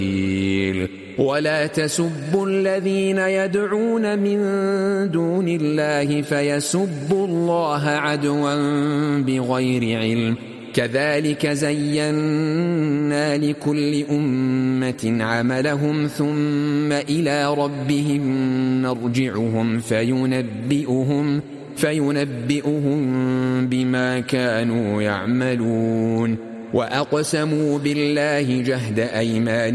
ولا تسبوا الذين يدعون من دون الله فيسبوا الله عدوا بغير علم كذلك زينا لكل أمة عملهم ثم إلى ربهم مرجعهم فينبئهم بما كانوا يعملون وأقسموا بالله جهد أيمانهم